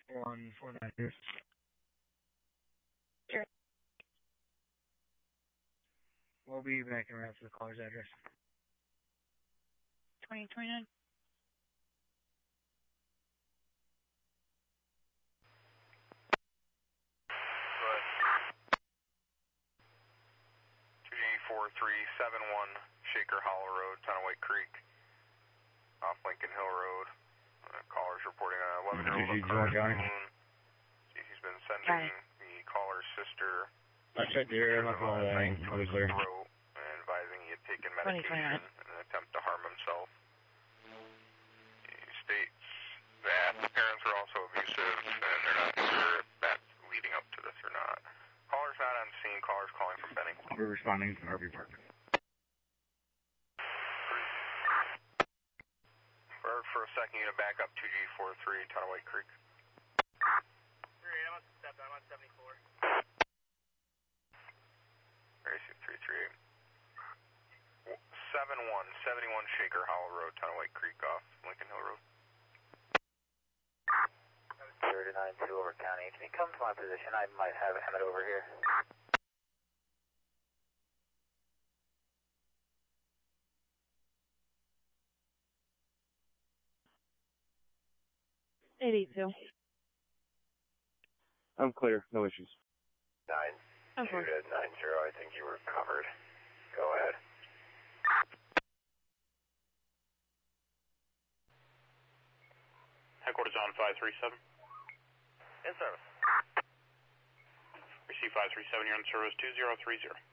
149ers. Sure. We'll be back in route to the caller's address. 2029. G4371 Shaker Hollow Road, Town of White Creek, off Lincoln Hill Road. Caller's reporting an 11-year-old moon. He's been sending the caller's sister throat and advising he had taken medication in an attempt to harm himself. He states that the parents were also abusive and they're not sure if that's leading up to this or not. Caller's not on scene. Caller's calling from Benning. We're responding to RV Park. For a second, unit back up 2G43, Town of White Creek. 3, I'm on 74. RAC 338. 71 Shaker Hollow Road, Town of White Creek, off Lincoln Hill Road. 092 over County. Can you come to my position? I might have Emmett over here. I'm clear, no issues. 9290, I think you were covered. Go ahead. Headquarters on 537. In service. Receive 537, you're on service 2030.